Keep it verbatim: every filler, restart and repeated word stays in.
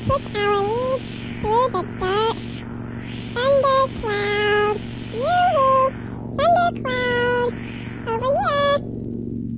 push our lead through the dark thunder cloud.